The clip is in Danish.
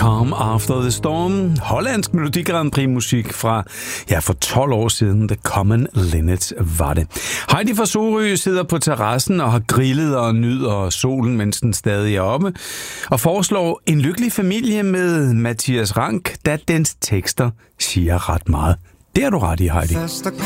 Calm After the Storm. Hollandsk Melodi Grand Prix musik fra, for 12 år siden. The Common Linnets var det. Heidi fra Sorø sidder på terrassen og har grillet og nyder solen, mens den stadig er oppe. Og foreslår en lykkelig familie med Mathias Rank, da dens tekster siger ret meget. Det er du ret i, Heidi.